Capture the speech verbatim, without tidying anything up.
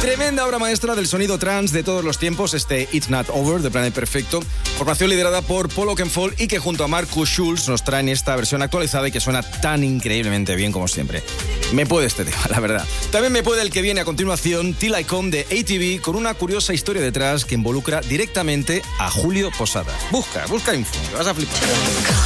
Tremenda obra maestra del sonido trance de todos los tiempos, este It's Not Over de Planet Perfecto, formación liderada por Paul Oakenfold y que junto a Markus Schulz nos traen esta versión actualizada y que suena tan increíblemente bien como siempre. Me puede este tema, la verdad. También me puede el que viene a continuación, Till I Come de A T V, con una curiosa historia detrás que involucra directamente a Julio Posada. Busca, busca info, te vas a flipar.